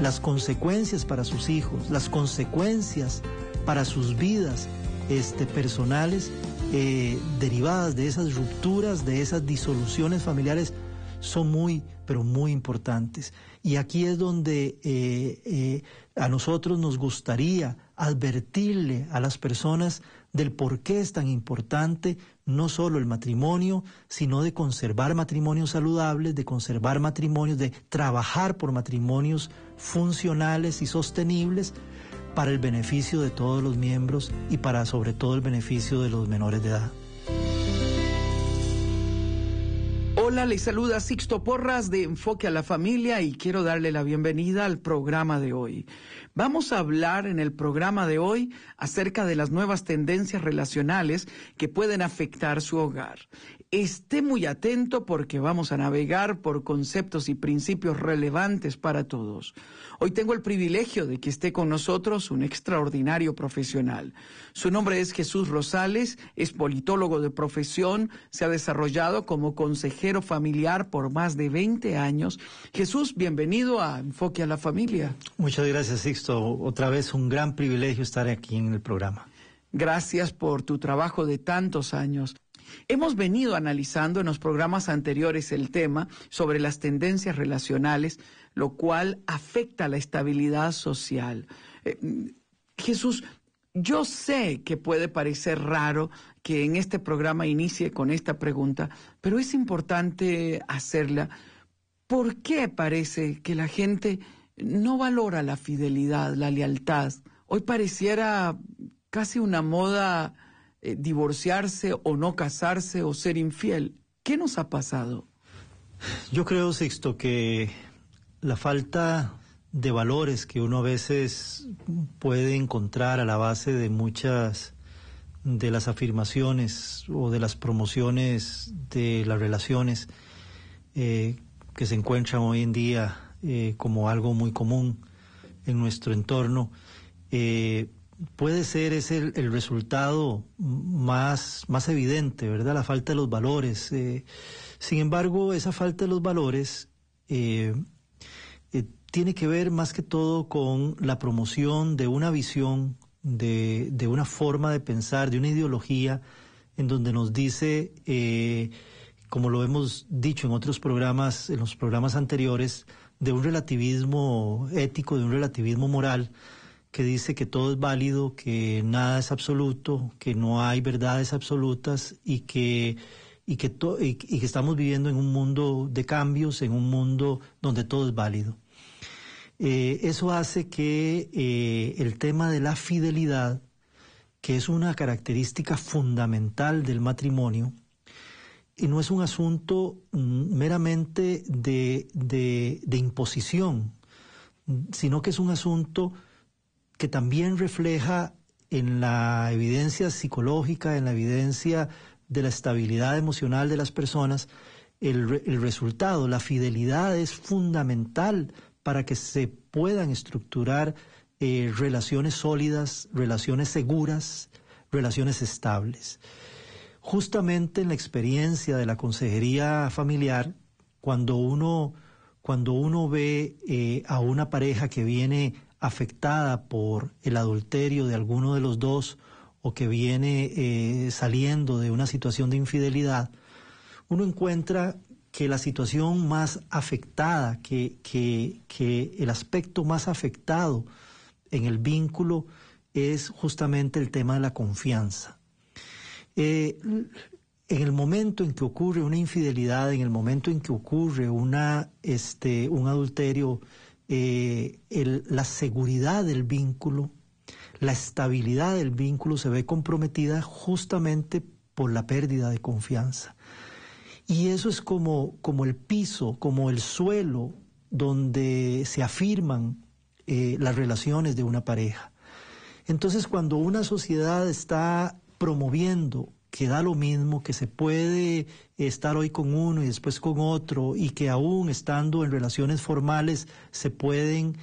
las consecuencias para sus hijos, las consecuencias para sus vidas personales derivadas de esas rupturas, de esas disoluciones familiares, son muy, pero muy importantes. Y aquí es donde a nosotros nos gustaría advertirle a las personas del por qué es tan importante no solo el matrimonio, sino de conservar matrimonios saludables, de conservar matrimonios, de trabajar por matrimonios funcionales y sostenibles para el beneficio de todos los miembros y para sobre todo el beneficio de los menores de edad. Hola, les saluda Sixto Porras de Enfoque a la Familia y quiero darle la bienvenida al programa de hoy. Vamos a hablar en el programa de hoy acerca de las nuevas tendencias relacionales que pueden afectar su hogar. Esté muy atento porque vamos a navegar por conceptos y principios relevantes para todos. Hoy tengo el privilegio de que esté con nosotros un extraordinario profesional. Su nombre es Jesús Rosales, es politólogo de profesión, se ha desarrollado como consejero familiar por más de 20 años. Jesús, bienvenido a Enfoque a la Familia. Muchas gracias, Sixto. Otra vez un gran privilegio estar aquí en el programa. Gracias por tu trabajo de tantos años. Hemos venido analizando en los programas anteriores el tema sobre las tendencias relacionales, lo cual afecta la estabilidad social. Jesús, yo sé que puede parecer raro que en este programa inicie con esta pregunta, pero es importante hacerla. ¿Por qué parece que la gente no valora la fidelidad, la lealtad? Hoy pareciera casi una moda divorciarse o no casarse o ser infiel. ¿Qué nos ha pasado? Yo creo, Sixto, que la falta de valores que uno a veces puede encontrar a la base de muchas de las afirmaciones o de las promociones de las relaciones que se encuentran hoy en día como algo muy común en nuestro entorno, puede ser el resultado más evidente, ¿verdad? La falta de los valores. Sin embargo, esa falta de los valores tiene que ver más que todo con la promoción de una visión, de una forma de pensar, de una ideología, en donde nos dice, como lo hemos dicho en otros programas, en los programas anteriores, de un relativismo ético, de un relativismo moral, que dice que todo es válido, que nada es absoluto, que no hay verdades absolutas y que estamos viviendo en un mundo de cambios, en un mundo donde todo es válido. Eso hace que el tema de la fidelidad, que es una característica fundamental del matrimonio, y no es un asunto meramente de imposición, sino que es un asunto que también refleja en la evidencia psicológica, en la evidencia de la estabilidad emocional de las personas, el resultado. La fidelidad es fundamental para que se puedan estructurar relaciones sólidas, relaciones seguras, relaciones estables. Justamente en la experiencia de la consejería familiar, cuando uno ve a una pareja que viene afectada por el adulterio de alguno de los dos o que viene saliendo de una situación de infidelidad, uno encuentra que la situación más afectada, que el aspecto más afectado en el vínculo es justamente el tema de la confianza. En el momento en que ocurre una infidelidad, en el momento en que ocurre un adulterio, la seguridad del vínculo, la estabilidad del vínculo se ve comprometida justamente por la pérdida de confianza. Y eso es como el piso, como el suelo donde se afirman las relaciones de una pareja. Entonces, cuando una sociedad está promoviendo que da lo mismo, que se puede estar hoy con uno y después con otro, y que aún estando en relaciones formales se pueden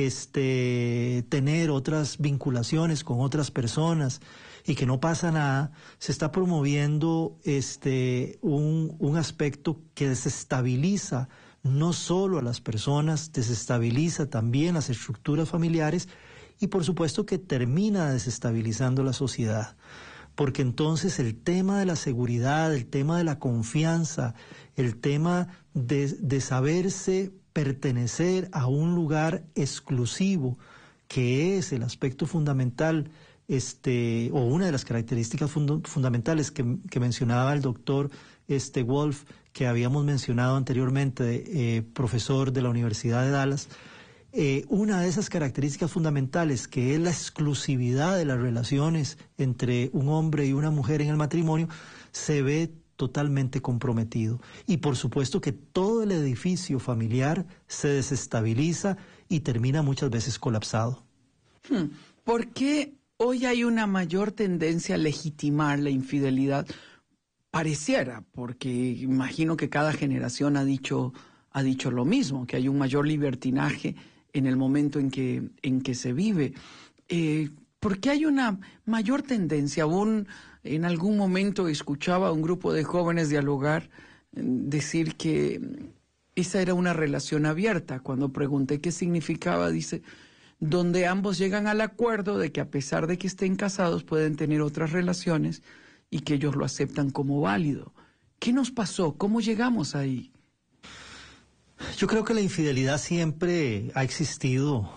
tener otras vinculaciones con otras personas y que no pasa nada, se está promoviendo un aspecto que desestabiliza no solo a las personas, desestabiliza también las estructuras familiares y por supuesto que termina desestabilizando la sociedad. Porque entonces el tema de la seguridad, el tema de la confianza, el tema de saberse pertenecer a un lugar exclusivo, que es el aspecto fundamental, o una de las características fundamentales que mencionaba el doctor Wolf, que habíamos mencionado anteriormente, profesor de la Universidad de Dallas. Una de esas características fundamentales, que es la exclusividad de las relaciones entre un hombre y una mujer en el matrimonio, se ve totalmente comprometido. Y por supuesto que todo el edificio familiar se desestabiliza y termina muchas veces colapsado. ¿Por qué hoy hay una mayor tendencia a legitimar la infidelidad? Pareciera, porque imagino que cada generación ha dicho lo mismo, que hay un mayor libertinaje en el momento en que se vive. ¿Por qué hay una mayor tendencia? Aún en algún momento escuchaba a un grupo de jóvenes dialogar, decir que esa era una relación abierta. Cuando pregunté qué significaba, dice, donde ambos llegan al acuerdo de que a pesar de que estén casados pueden tener otras relaciones y que ellos lo aceptan como válido. ¿Qué nos pasó? ¿Cómo llegamos ahí? Yo creo que la infidelidad siempre ha existido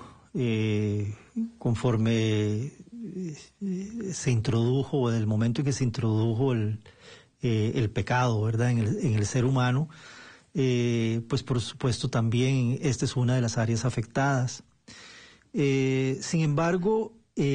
conforme se introdujo, o del momento en que se introdujo el pecado, ¿verdad?, en el ser humano. Pues por supuesto también esta es una de las áreas afectadas. Sin embargo,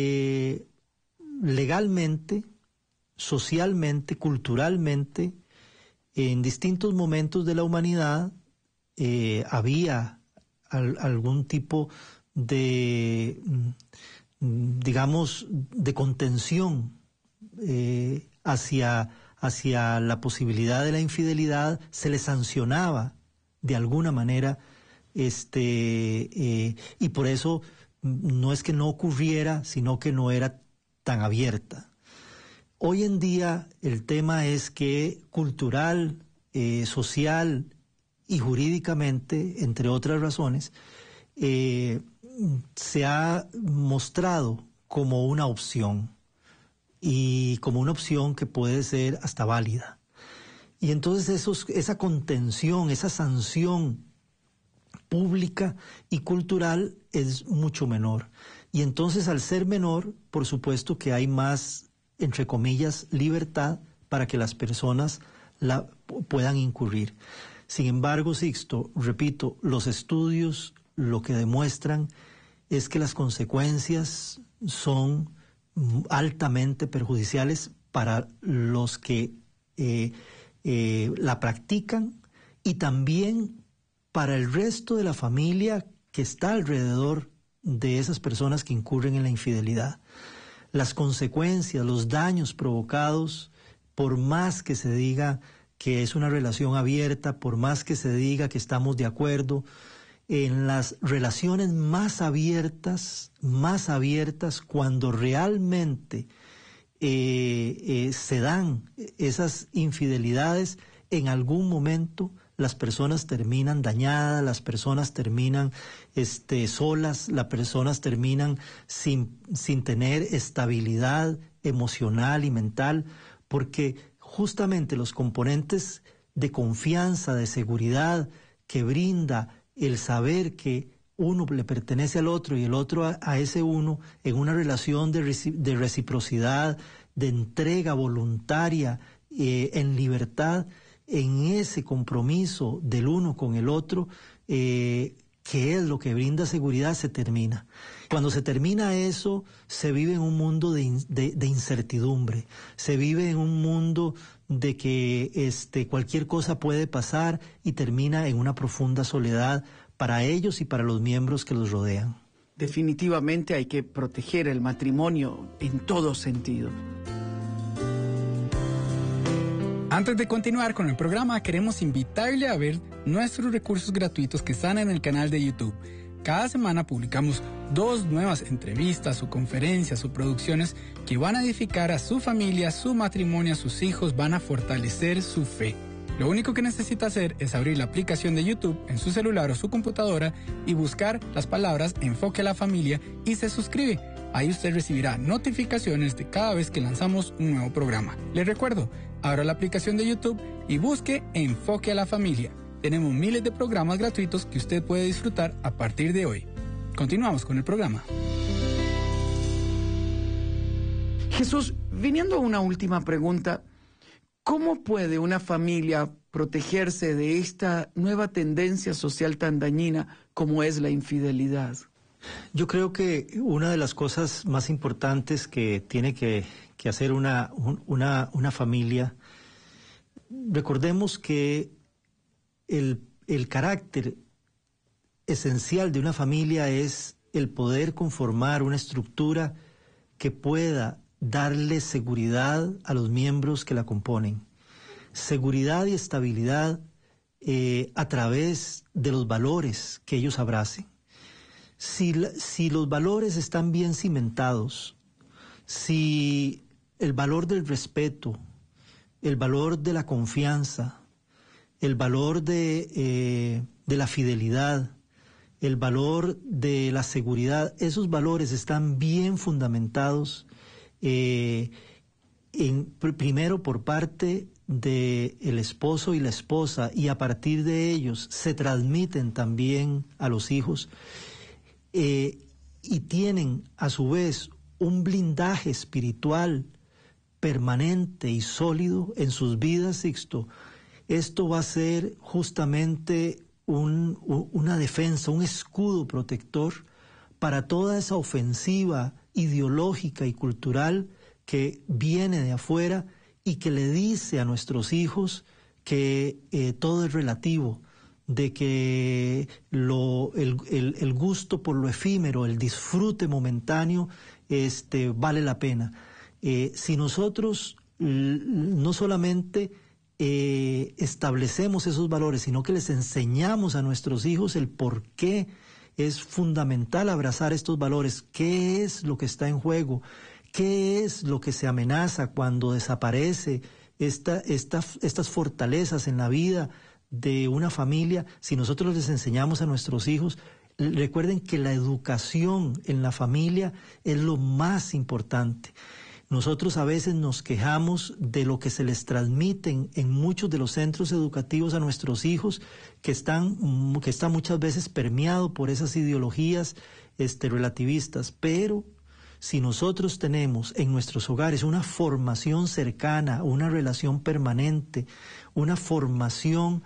legalmente, socialmente, culturalmente, en distintos momentos de la humanidad había algún tipo de, digamos, de contención hacia la posibilidad de la infidelidad. Se le sancionaba de alguna manera, y por eso no es que no ocurriera, sino que no era tan abierta. Hoy en día el tema es que cultural, social y jurídicamente, entre otras razones, se ha mostrado como una opción, y como una opción que puede ser hasta válida. Y entonces esa contención, esa sanción pública y cultural es mucho menor. Y entonces, al ser menor, por supuesto que hay más, entre comillas, libertad para que las personas la puedan incurrir. Sin embargo, Sixto, repito, los estudios lo que demuestran es que las consecuencias son altamente perjudiciales para los que la practican, y también para el resto de la familia que está alrededor de esas personas que incurren en la infidelidad. Las consecuencias, los daños provocados, por más que se diga que es una relación abierta, por más que se diga que estamos de acuerdo, en las relaciones más abiertas, cuando realmente se dan esas infidelidades, en algún momento las personas terminan dañadas, las personas terminan solas, las personas terminan sin tener estabilidad emocional y mental, porque justamente los componentes de confianza, de seguridad que brinda el saber que uno le pertenece al otro y el otro a ese uno, en una relación de reciprocidad, de entrega voluntaria, en libertad, en ese compromiso del uno con el otro, que es lo que brinda seguridad, se termina. Cuando se termina eso, se vive en un mundo de incertidumbre, se vive en un mundo de que cualquier cosa puede pasar, y termina en una profunda soledad para ellos y para los miembros que los rodean. Definitivamente hay que proteger el matrimonio en todo sentido. Antes de continuar con el programa, queremos invitarle a ver nuestros recursos gratuitos que están en el canal de YouTube. Cada semana publicamos 2 nuevas entrevistas o conferencias o producciones que van a edificar a su familia, su matrimonio, a sus hijos, van a fortalecer su fe. Lo único que necesita hacer es abrir la aplicación de YouTube en su celular o su computadora y buscar las palabras Enfoque a la Familia y se suscribe. Ahí usted recibirá notificaciones de cada vez que lanzamos un nuevo programa. Le recuerdo, abra la aplicación de YouTube y busque Enfoque a la Familia. Tenemos miles de programas gratuitos que usted puede disfrutar a partir de hoy. Continuamos con el programa. Jesús, viniendo a una última pregunta, ¿cómo puede una familia protegerse de esta nueva tendencia social tan dañina como es la infidelidad? Yo creo que una de las cosas más importantes que tiene que hacer una familia, recordemos que el carácter esencial de una familia es el poder conformar una estructura que pueda darle seguridad a los miembros que la componen. Seguridad y estabilidad a través de los valores que ellos abracen. Si los valores están bien cimentados, si el valor del respeto, el valor de la confianza, el valor de la fidelidad, el valor de la seguridad, esos valores están bien fundamentados primero por parte del esposo y la esposa, y a partir de ellos se transmiten también a los hijos, y tienen a su vez un blindaje espiritual permanente y sólido en sus vidas, Sixto. Esto va a ser justamente una defensa, un escudo protector para toda esa ofensiva ideológica y cultural que viene de afuera y que le dice a nuestros hijos que todo es relativo, de que el gusto por lo efímero, el disfrute momentáneo, vale la pena. Si nosotros no solamente establecemos esos valores, sino que les enseñamos a nuestros hijos el por qué es fundamental abrazar estos valores, qué es lo que está en juego, qué es lo que se amenaza cuando desaparece estas fortalezas en la vida de una familia. Si nosotros les enseñamos a nuestros hijos, recuerden que la educación en la familia es lo más importante. Nosotros a veces nos quejamos de lo que se les transmiten en muchos de los centros educativos a nuestros hijos, que está muchas veces permeado por esas ideologías relativistas, pero si nosotros tenemos en nuestros hogares una formación cercana, una relación permanente, una formación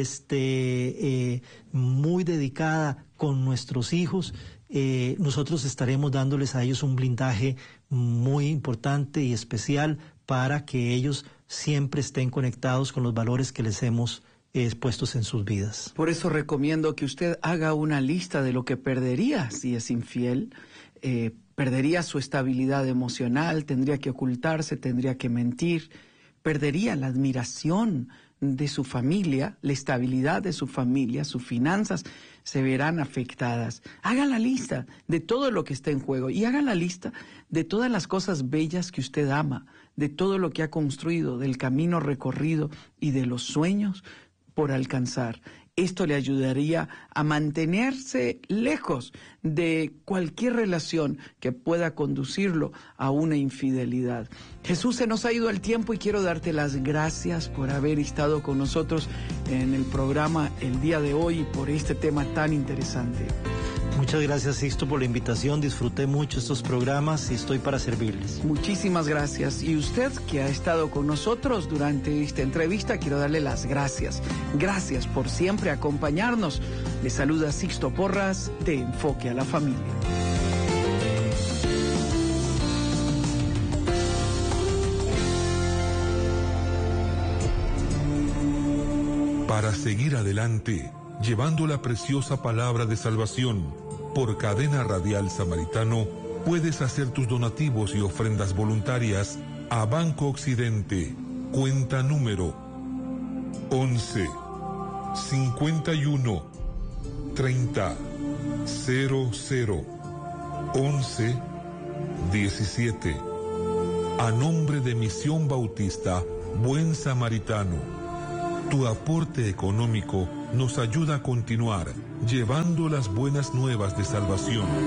muy dedicada con nuestros hijos, nosotros estaremos dándoles a ellos un blindaje muy importante y especial para que ellos siempre estén conectados con los valores que les hemos puestos en sus vidas. Por eso recomiendo que usted haga una lista de lo que perdería si es infiel. Perdería su estabilidad emocional, tendría que ocultarse, tendría que mentir, perdería la admiración de su familia, la estabilidad de su familia, sus finanzas se verán afectadas. Hagan la lista de todo lo que está en juego y hagan la lista de todas las cosas bellas que usted ama, de todo lo que ha construido, del camino recorrido y de los sueños por alcanzar. Esto le ayudaría a mantenerse lejos de cualquier relación que pueda conducirlo a una infidelidad. Jesús, se nos ha ido el tiempo y quiero darte las gracias por haber estado con nosotros en el programa el día de hoy y por este tema tan interesante. Muchas gracias, Sixto, por la invitación. Disfruté mucho estos programas y estoy para servirles. Muchísimas gracias. Y usted que ha estado con nosotros durante esta entrevista, quiero darle las gracias. Gracias por siempre acompañarnos. Le saluda Sixto Porras de Enfoque a la Familia. Para seguir adelante, llevando la preciosa palabra de salvación, por Cadena Radial Samaritano, puedes hacer tus donativos y ofrendas voluntarias a Banco Occidente, cuenta número 11 51 30 00 11 17, a nombre de Misión Bautista Buen Samaritano. Tu aporte económico nos ayuda a continuar llevando las buenas nuevas de salvación.